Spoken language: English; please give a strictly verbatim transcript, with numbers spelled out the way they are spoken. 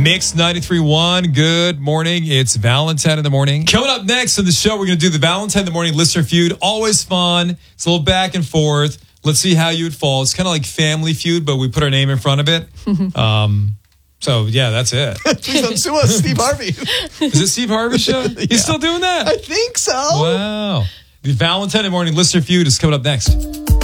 Mix ninety-three point one. Good morning. It's Valentine in the morning. Coming up next on the show, we're going to do the Valentine in the morning listener feud. Always fun. It's a little back and forth. Let's see how you would fall. It's kind of like Family Feud, but we put our name in front of it. um, so, yeah, that's it. Please don't sue us, Steve Harvey. Is it Steve Harvey's show? Yeah. He's still doing that? I think so. Wow. The Valentine in the morning listener feud is coming up next.